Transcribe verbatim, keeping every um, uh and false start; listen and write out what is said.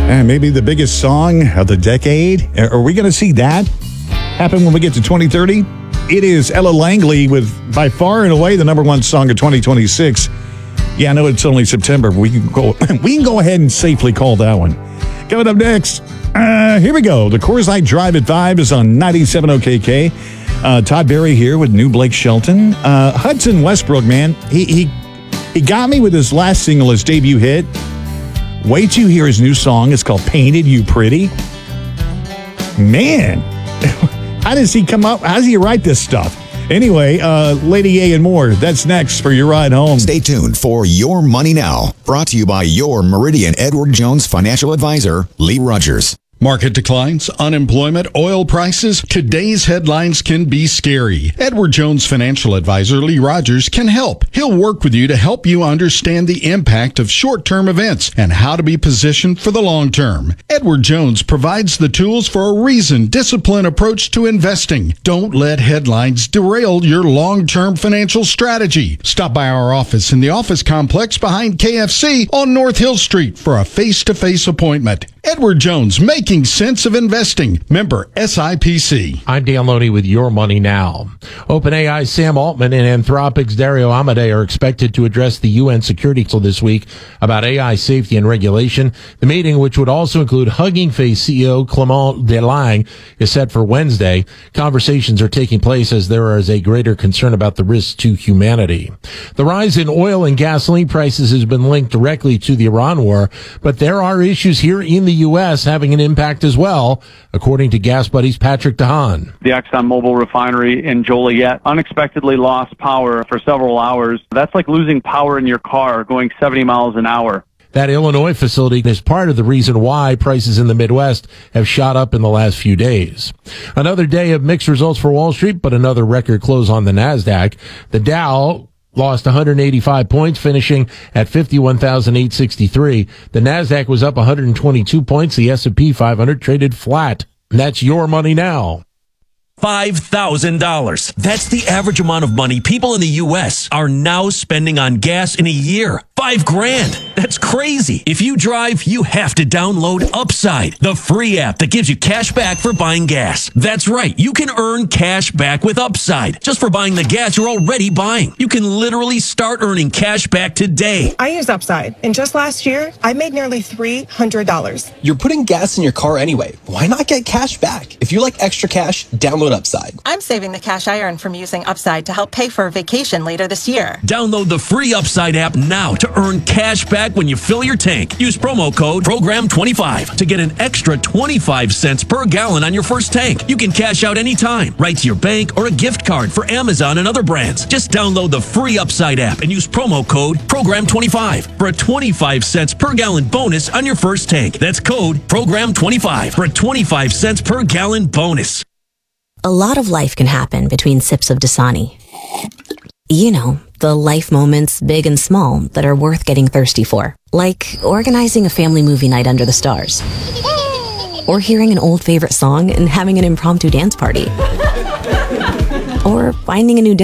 And maybe the biggest song of the decade. Are we going to see that happen when we get to twenty thirty? It is Ella Langley with, by far and away, the number one song of twenty twenty-six. Yeah, I know it's only September. But we can go. We can go ahead and safely call that one. Coming up next, uh, here we go. The Coors Light Drive at five is on ninety-seven O K K. Uh, Todd Berry here with new Blake Shelton. Uh, Hudson Westbrook, man, he he he got me with his last single, his debut hit. Wait till you hear his new song. It's called Painted You Pretty. Man, how does he come up? How does he write this stuff? Anyway, uh, Lady A and more. That's next for your ride home. Stay tuned for Your Money Now. Brought to you by your Meridian Edward Jones financial advisor, Lee Rogers. Market declines, unemployment, oil prices. Today's headlines can be scary. Edward Jones financial advisor Lee Rogers can help. He'll work with you to help you understand the impact of short-term events and how to be positioned for the long term. Edward Jones provides the tools for a reasoned, disciplined approach to investing. Don't let headlines derail your long-term financial strategy. Stop by our office in the office complex behind K F C on North Hill Street for a face-to-face appointment. Edward Jones, making sense of investing. Member S I P C. I'm Dan Loney with Your Money Now. OpenAI's Sam Altman and Anthropic's Dario Amodei are expected to address the U N Security Council this week about A I safety and regulation. The meeting, which would also include Hugging Face C E O Clement Delange, is set for Wednesday. Conversations are taking place as there is a greater concern about the risks to humanity. The rise in oil and gasoline prices has been linked directly to the Iran war, but there are issues here in the U S having an impact as well, according to Gas Buddy's Patrick DeHaan. The ExxonMobil refinery in Joliet unexpectedly lost power for several hours. That's like losing power in your car going seventy miles an hour. That Illinois facility is part of the reason why prices in the Midwest have shot up in the last few days. Another day of mixed results for Wall Street, but another record close on the NASDAQ. The Dow lost one hundred eighty-five points, finishing at fifty-one thousand eight hundred sixty-three. The NASDAQ was up one hundred twenty-two points. The S and P five hundred traded flat. And that's Your Money Now. five thousand dollars. That's the average amount of money people in the U S are now spending on gas in a year. Five grand. That's crazy. If you drive, you have to download Upside, the free app that gives you cash back for buying gas. That's right. You can earn cash back with Upside just for buying the gas you're already buying. You can literally start earning cash back today. I use Upside, and just last year, I made nearly three hundred dollars. You're putting gas in your car anyway. Why not get cash back? If you like extra cash, download Upside. I'm saving the cash I earn from using Upside to help pay for a vacation later this year. Download the free Upside app now to earn cash back when you fill your tank. Use promo code program twenty-five to get an extra twenty-five cents per gallon on your first tank. You can cash out anytime, right to your bank or a gift card for Amazon and other brands. Just download the free Upside app and use promo code program twenty-five for a twenty-five cents per gallon bonus on your first tank. That's code program twenty-five for a twenty-five cents per gallon bonus. A lot of life can happen between sips of Dasani. You know, the life moments, big and small, that are worth getting thirsty for. Like organizing a family movie night under the stars. Or hearing an old favorite song and having an impromptu dance party. Or finding a new